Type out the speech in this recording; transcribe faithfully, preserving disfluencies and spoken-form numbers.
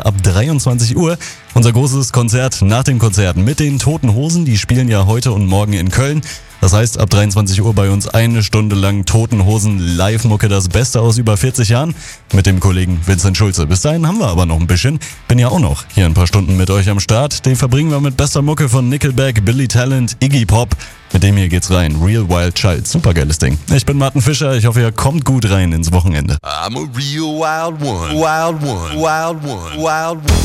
ab dreiundzwanzig Uhr. Unser großes Konzert nach dem Konzert mit den Toten Hosen. Die spielen ja heute und morgen in Köln. Das heißt, ab dreiundzwanzig Uhr bei uns eine Stunde lang Toten Hosen Live-Mucke, das Beste aus über vierzig Jahren mit dem Kollegen Vincent Schulze. Bis dahin haben wir aber noch ein bisschen. Bin ja auch noch hier ein paar Stunden mit euch am Start. Den verbringen wir mit bester Mucke von Nickelback, Billy Talent, Iggy Pop. Mit dem hier geht's rein. Real Wild Child. Supergeiles Ding. Ich bin Martin Fischer. Ich hoffe, ihr kommt gut rein ins Wochenende. I'm a real wild one. Wild one. Wild one. Wild one.